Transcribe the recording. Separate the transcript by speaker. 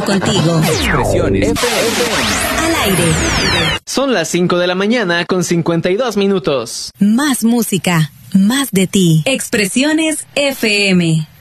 Speaker 1: contigo.
Speaker 2: Expresiones FM.
Speaker 1: Al aire.
Speaker 3: Son las 5 de la mañana con 52 minutos.
Speaker 1: Más música, más de ti. Expresiones FM.